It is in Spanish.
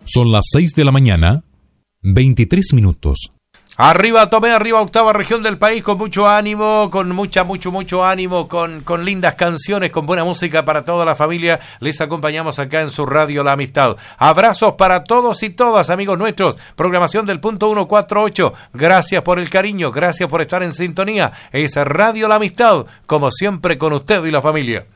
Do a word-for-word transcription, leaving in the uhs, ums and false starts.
Son las seis de la mañana, veintitrés minutos. Arriba Tomé, arriba octava región del país, con mucho ánimo, con mucha, mucho, mucho ánimo, con, con lindas canciones, con buena música para toda la familia. Les acompañamos acá en su radio La Amistad. Abrazos para todos y todas, amigos nuestros. Programación del punto ciento cuarenta y ocho. Gracias por el cariño, gracias por estar en sintonía. Es Radio La Amistad, como siempre con usted y la familia.